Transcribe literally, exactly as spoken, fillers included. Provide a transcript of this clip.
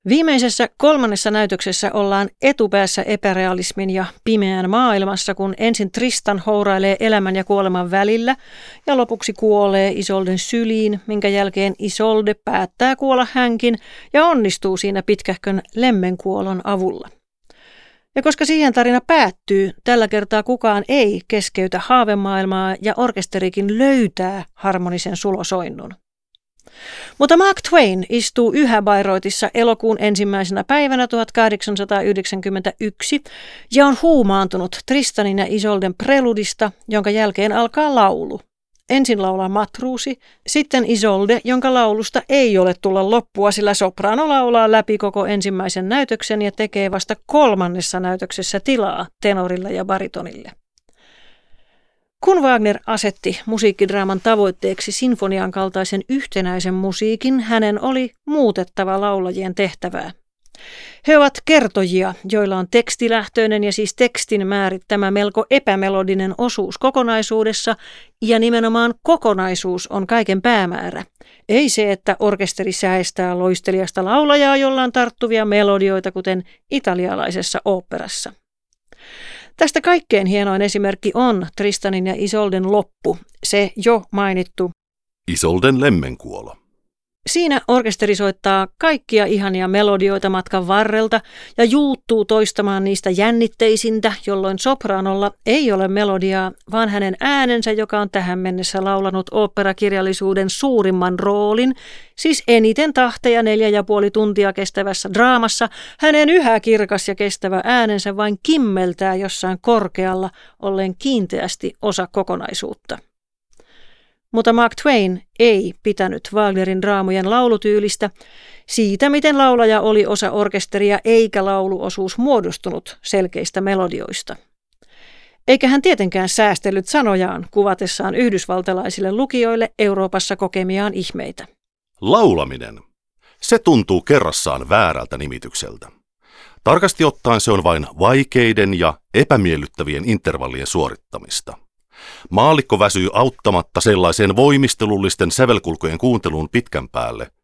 Viimeisessä kolmannessa näytöksessä ollaan etupäässä epärealismin ja pimeän maailmassa, kun ensin Tristan hourailee elämän ja kuoleman välillä ja lopuksi kuolee Isolden syliin, minkä jälkeen Isolde päättää kuolla hänkin ja onnistuu siinä pitkähkön lemmenkuolon avulla. Ja koska siihen tarina päättyy, tällä kertaa kukaan ei keskeytä haavemaailmaa ja orkesterikin löytää harmonisen sulosoinnun. Mutta Mark Twain istuu yhä Bayreuthissa elokuun ensimmäisenä päivänä tuhatkahdeksansataayhdeksänkymmentäyksi ja on huumaantunut Tristanin ja Isolden preludista, jonka jälkeen alkaa laulu. Ensin laulaa matruusi, sitten Isolde, jonka laulusta ei ole tulla loppua, sillä soprano laulaa läpi koko ensimmäisen näytöksen ja tekee vasta kolmannessa näytöksessä tilaa tenorille ja baritonille. Kun Wagner asetti musiikkidraaman tavoitteeksi sinfonian kaltaisen yhtenäisen musiikin, hänen oli muutettava laulajien tehtävää. He ovat kertojia, joilla on tekstilähtöinen ja siis tekstin määrittämä melko epämelodinen osuus kokonaisuudessa, ja nimenomaan kokonaisuus on kaiken päämäärä. Ei se, että orkesteri säestää loistelijasta laulajaa, jolla on tarttuvia melodioita, kuten italialaisessa oopperassa. Tästä kaikkein hienoin esimerkki on Tristanin ja Isolden loppu, se jo mainittu Isolden lemmenkuolo. Siinä orkesteri soittaa kaikkia ihania melodioita matkan varrelta ja juuttuu toistamaan niistä jännitteisintä, jolloin sopraanolla ei ole melodiaa, vaan hänen äänensä, joka on tähän mennessä laulanut oopperakirjallisuuden suurimman roolin, siis eniten tahteja neljä ja puoli tuntia kestävässä draamassa, hänen yhä kirkas ja kestävä äänensä vain kimmeltää jossain korkealla, ollen kiinteästi osa kokonaisuutta. Mutta Mark Twain ei pitänyt Wagnerin draamojen laulutyylistä, siitä miten laulaja oli osa orkesteria eikä lauluosuus muodostunut selkeistä melodioista. Eikä hän tietenkään säästellyt sanojaan kuvatessaan yhdysvaltalaisille lukijoille Euroopassa kokemiaan ihmeitä. Laulaminen. Se tuntuu kerrassaan väärältä nimitykseltä. Tarkasti ottaen se on vain vaikeiden ja epämiellyttävien intervallien suorittamista. Maallikko väsyy auttamatta sellaiseen voimistelullisten sävelkulkujen kuunteluun pitkän päälle,